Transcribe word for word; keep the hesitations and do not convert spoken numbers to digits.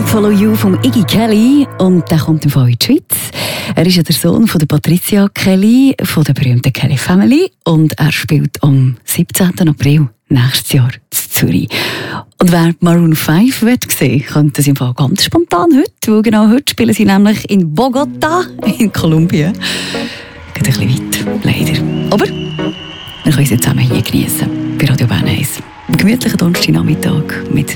Follow You von Iggy Kelly und der kommt in die Schweiz. Er ist ja der Sohn von der Patricia Kelly, von der berühmten Kelly Family, und er spielt am siebzehnten April nächstes Jahr in Zürich. Und wer Maroon fünf wird sehen, könnte es im Fall ganz spontan heute, weil genau heute spielen sie nämlich in Bogota in Kolumbien. Geht ein bisschen weit, leider. Aber wir können sie zusammen hier genießen bei Radio Bern eins. Ein gemütlicher Donnerstagnachmittag mit